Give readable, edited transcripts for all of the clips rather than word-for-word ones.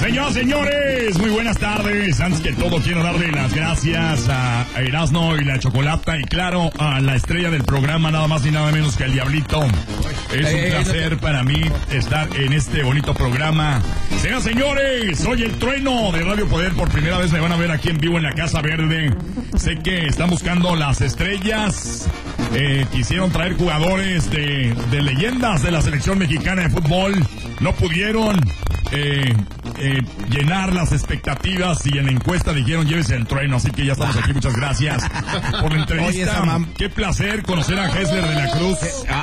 Señoras, señores, muy buenas tardes. Antes que todo, quiero darle las gracias a Erasmo y la Chocolata y, claro, a la estrella del programa, nada más ni nada menos que el Diablito. Es un placer para mí estar en este bonito programa. Señoras, señores, soy el Trueno de Radio Poder. Por primera vez me van a ver aquí en vivo en la Casa Verde. Sé que están buscando las estrellas. Quisieron traer jugadores de leyendas de la selección mexicana de fútbol. No pudieron llenar las expectativas y en la encuesta dijeron llévese el Trueno, así que ya estamos aquí. Muchas gracias por la entrevista. Qué placer conocer a Hesler de la Cruz.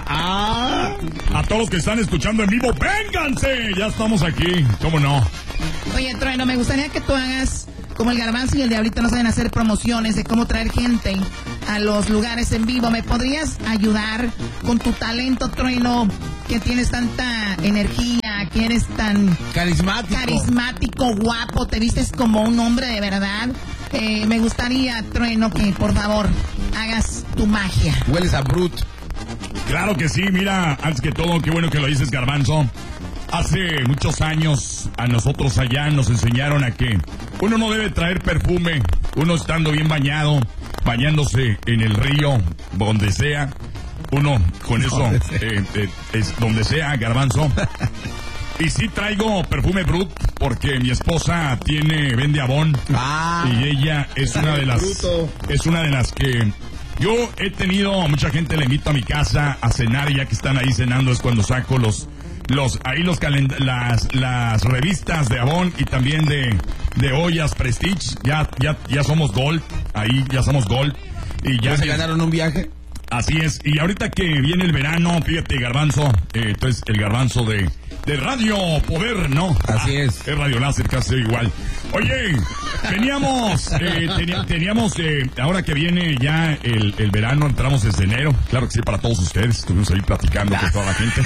A todos los que están escuchando en vivo, vénganse, ya estamos aquí, cómo no. Oye, Trueno, me gustaría que tú hagas como el Garbanzo y el Diablito, no saben hacer promociones de cómo traer gente a los lugares en vivo. ¿Me podrías ayudar con tu talento, Trueno, que tienes tanta energía, que eres tan carismático, guapo, te vistes como un hombre de verdad? Me gustaría, Trueno, que por favor hagas tu magia. Hueles a Brut. Claro que sí, mira, antes que todo, qué bueno que lo dices, Garbanzo. Hace muchos años a nosotros allá nos enseñaron a que uno no debe traer perfume, uno estando bien bañado, bañándose en el río, donde sea, uno con eso, es donde sea, Garbanzo. Y sí traigo perfume Brut porque mi esposa vende Avon y ella es una de las que yo he tenido. Mucha gente le invito a mi casa a cenar y ya que están ahí cenando es cuando saco las revistas de Avon y también de ollas Prestige. Ya somos Gold, ahí ya somos Gold. Y ya se ganaron un viaje. Así es, y ahorita que viene el verano, fíjate, Garbanzo, entonces el Garbanzo de Radio Poder, ¿no? Así es. Es Radio Láser, casi igual. Oye, teníamos, ahora que viene ya el verano, entramos desde enero, claro que sí, para todos ustedes, estuvimos ahí platicando con toda la gente.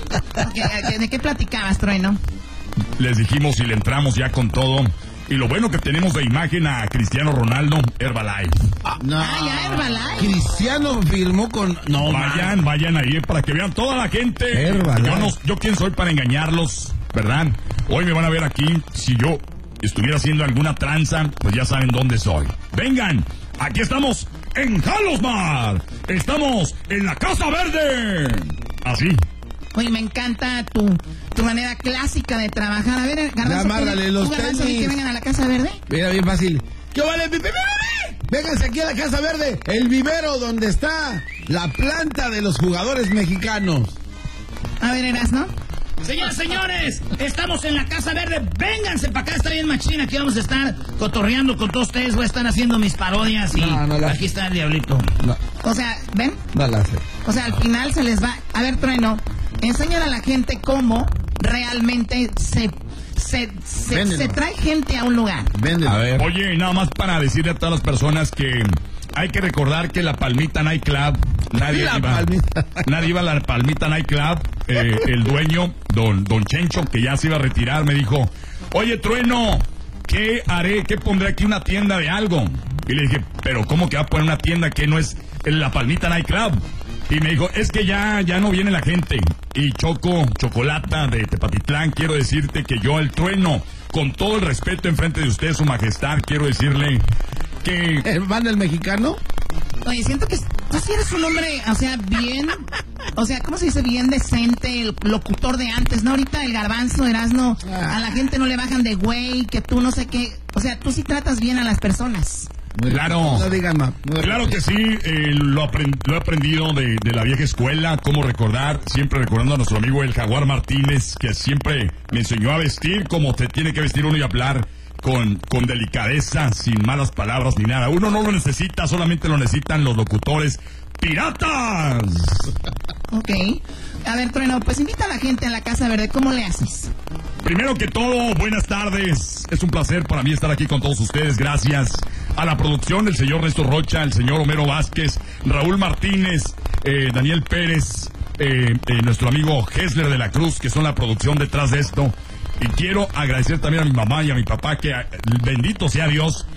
¿De qué platicabas, Trueno? Les dijimos y le entramos ya con todo. Y lo bueno que tenemos de imagen a Cristiano Ronaldo, Herbalife. Ya Herbalife. Cristiano firmó con... No, vayan ahí para que vean toda la gente. Herbalife. Yo quién soy para engañarlos, ¿verdad? Hoy me van a ver aquí. Si yo estuviera haciendo alguna tranza, pues ya saben dónde soy. Vengan, aquí estamos en Jalosmar. Estamos en la Casa Verde. Así. Oye, me encanta tu manera clásica de trabajar. A ver, Garbanzo, amárrale los Garbanzo, tenis. que vengan a la Casa Verde. Mira, bien fácil. ¿Qué vale? Vénganse aquí a la Casa Verde, el vivero donde está la planta de los jugadores mexicanos. A ver, Erasmo. Señoras, señores, estamos en la Casa Verde. Vénganse para acá, está bien machina. Aquí vamos a estar cotorreando con todos ustedes. Voy a estar haciendo mis parodias y aquí está el Diablito. No. O sea, ¿ven? No la sé. O sea, al final se les va... A ver, Trueno, enséñale a la gente cómo realmente se trae gente a un lugar. A ver. Oye, nada más para decirle a todas las personas que hay que recordar que la Palmita Night Club, nadie iba a la Palmita Night Club. El dueño, don Chencho, que ya se iba a retirar, me dijo, oye, Trueno, ¿qué haré? ¿Qué pondré aquí una tienda de algo? Y le dije, pero ¿cómo que va a poner una tienda que no es la Palmita Night Club? Y me dijo, es que ya no viene la gente. Y Chocolata de Tepatitlán, quiero decirte que yo, el Trueno, con todo el respeto enfrente de usted, su majestad, quiero decirle que... ¿Hermano el mexicano? Oye, siento que tú sí eres un hombre, o sea, bien... O sea, ¿cómo se dice? Bien decente, el locutor de antes, ¿no? Ahorita el Garbanzo, Erasmo, a la gente no le bajan de güey, que tú no sé qué... O sea, tú sí tratas bien a las personas. Claro, no digan más. Claro que sí, lo he aprendido de la vieja escuela, cómo recordar, siempre recordando a nuestro amigo el Jaguar Martínez, que siempre me enseñó a vestir como te tiene que vestir uno y hablar con delicadeza, sin malas palabras ni nada. Uno no lo necesita, solamente lo necesitan los locutores piratas. Ok. A ver, Trueno, pues invita a la gente a la Casa Verde, ¿cómo le haces? Primero que todo, buenas tardes. Es un placer para mí estar aquí con todos ustedes. Gracias a la producción, el señor Néstor Rocha, el señor Homero Vázquez, Raúl Martínez, Daniel Pérez, nuestro amigo Hesler de la Cruz, que son la producción detrás de esto. Y quiero agradecer también a mi mamá y a mi papá, que bendito sea Dios,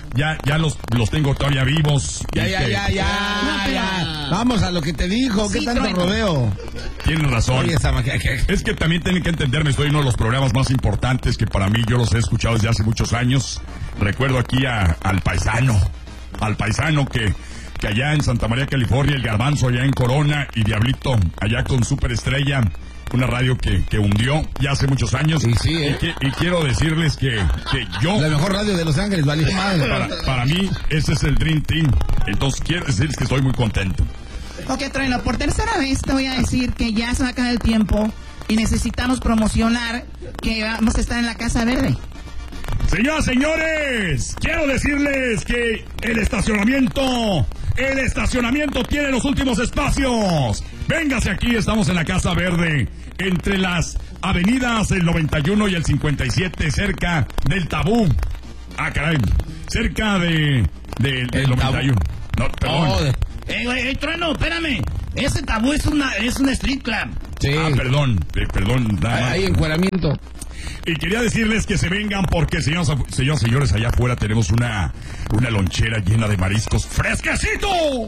ya los tengo todavía vivos. Ya. Vamos a lo que te dijo. ¿Qué tanto rodeo? Tienes razón. Oye, es que también tienen que entenderme, estoy en uno de los programas más importantes que para mí yo los he escuchado desde hace muchos años. Recuerdo aquí al paisano que allá en Santa María, California, el Garbanzo allá en Corona y Diablito allá con Superestrella, una radio que hundió ya hace muchos años. Sí, y quiero decirles que yo... La mejor radio de Los Ángeles, vale. Para mí, ese es el Dream Team. Entonces quiero decirles que estoy muy contento. Ok, Trueno, por tercera vez te voy a decir que ya se va a acabar el tiempo y necesitamos promocionar que vamos a estar en la Casa Verde. Señoras, señores, quiero decirles que el estacionamiento tiene los últimos espacios. Véngase aquí, estamos en la Casa Verde, entre las avenidas el 91 y el 57, cerca del Tabú. Ah, caray, cerca del 91. No, perdón. Trueno, espérame. Ese Tabú es un street club. Sí. Ah, perdón. Hay encueramiento. Y quería decirles que se vengan porque, señores, allá afuera tenemos una lonchera llena de mariscos fresquecito.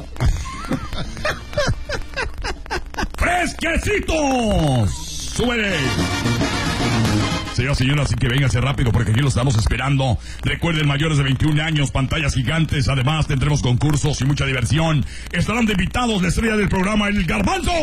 ¡Fresquecitos! ¡Súbele! Señoras, así que vénganse rápido porque aquí los estamos esperando. Recuerden, mayores de 21 años, pantallas gigantes. Además, tendremos concursos y mucha diversión. Estarán de invitados la estrella del programa, el Garbanzo.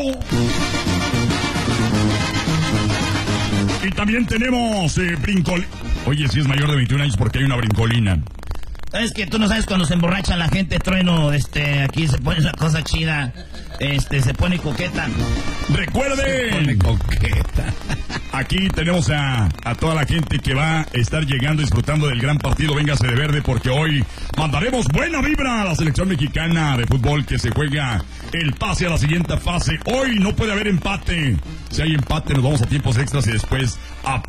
Y también tenemos brincolina. Oye, si es mayor de 21 años, porque hay una brincolina. Es que tú no sabes cuando se emborracha la gente, Trueno, aquí se pone una cosa chida, se pone coqueta. ¡Recuerden! Se pone coqueta. Aquí tenemos a toda la gente que va a estar llegando, disfrutando del gran partido. Véngase de verde porque hoy mandaremos buena vibra a la selección mexicana de fútbol que se juega el pase a la siguiente fase. Hoy no puede haber empate. Si hay empate nos vamos a tiempos extras y después a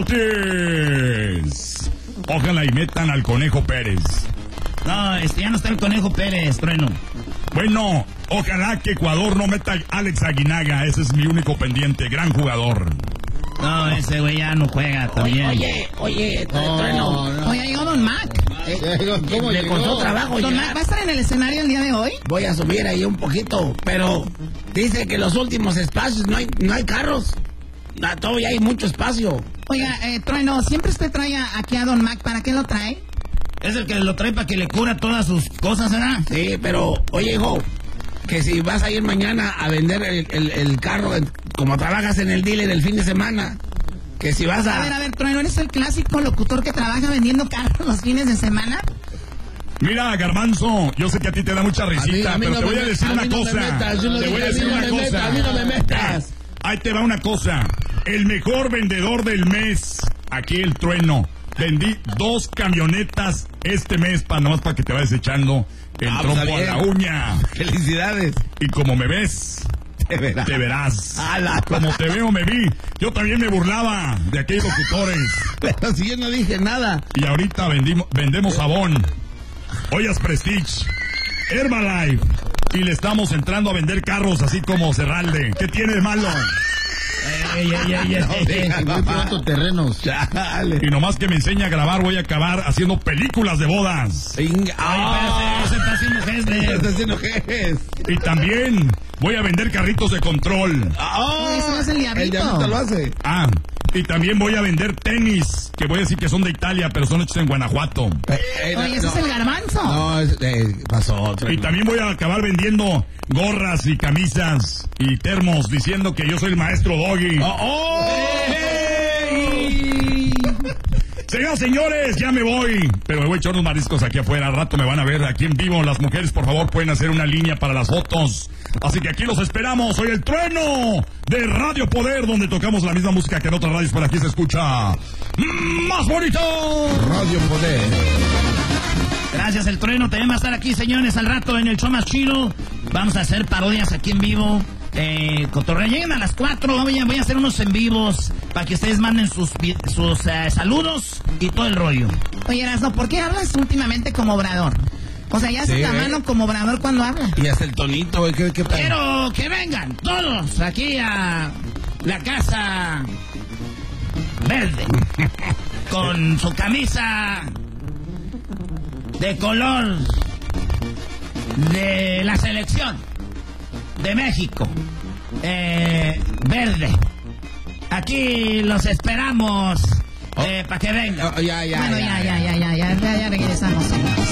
penaltis. Ojalá y metan al Conejo Pérez. No, ya no está el Conejo Pérez, Trueno. Bueno, ojalá que Ecuador no meta a Alex Aguinaga. Ese es mi único pendiente, gran jugador. No, ese güey ya no juega también. Oye, Trueno. No. Oye, llegó Don Mac. ¿Cómo le costó trabajo Don ya? Mac, ¿va a estar en el escenario el día de hoy? Voy a subir ahí un poquito, pero dice que los últimos espacios no hay carros. Todavía hay mucho espacio. Oiga, Trueno, siempre usted trae aquí a Don Mac. ¿Para qué lo trae? Es el que lo trae para que le cura todas sus cosas, ¿verdad? Sí, pero, oye, hijo, que si vas a ir mañana a vender el carro, como trabajas en el dealer el fin de semana, que si vas a... A ver, Trueno, ¿eres el clásico locutor que trabaja vendiendo carros los fines de semana? Mira, Garbanzo, yo sé que a ti te da mucha risita, pero te voy a decir una cosa. Te voy a decir una cosa. A mí no me metas. Ahí te va una cosa. El mejor vendedor del mes, aquí el Trueno. Vendí 2 camionetas este mes, nomás para que te vayas echando el trompo a la uña. ¡Felicidades! Y como me ves, te verás. Como te veo, me vi. Yo también me burlaba de aquellos locutores. Pero si yo no dije nada. Y ahorita vendemos Avon, Ollas Prestige, Herbalife. Y le estamos entrando a vender carros así como Cerralde. ¿Qué tiene de malo? Terrenos. Chale. Y nomás que me enseña a grabar, voy a acabar haciendo películas de bodas. Ay, espérate, se está haciendo gestos. Y también voy a vender carritos de control. Eso no es el Diablito. El Diablito lo hace. Y también voy a vender tenis, que voy a decir que son de Italia, pero son hechos en Guanajuato. Oye, ese es el Garbanzo. No, pasó otro. Y también voy a acabar vendiendo gorras y camisas y termos, diciendo que yo soy el maestro Doggy. Señoras, señores, ya me voy, pero me voy a echar unos mariscos aquí afuera. Al rato me van a ver aquí en vivo. Las mujeres, por favor, pueden hacer una línea para las fotos. Así que aquí los esperamos. Soy el Trueno de Radio Poder, donde tocamos la misma música que en otras radios, pero aquí se escucha más bonito. Radio Poder. Gracias, el Trueno. También va a estar aquí, señores, al rato en el show más chido. Vamos a hacer parodias aquí en vivo. Cotorreo, lleguen a las 4. Voy a hacer unos en vivos para que ustedes manden sus saludos y todo el rollo. Oye, Erasno, ¿por qué hablas últimamente como Obrador? O sea, ya hace la mano como Obrador cuando habla. Y hasta el tonito, güey. Quiero que vengan todos aquí a la Casa Verde con su camisa de color de la selección de México, verde. Aquí los esperamos para que vengan. Bueno, ya regresamos.